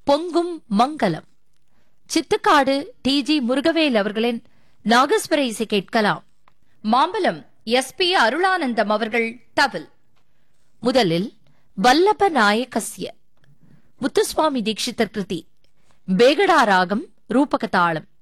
பொங்கும் மங்கலம். சித்துக்காடு டி.ஜி. முருகவேல் அவர்களின் நாகஸ்வர இசை கேட்கலாம். மாம்பலம் எஸ்.பி. அருளானந்தம் அவர்கள் தவில். முதலில் வல்லப நாயகஸ்ய முத்துசுவாமி தீட்சிதர் கிருதி பேகடா ராகம் ரூபக தாளம்.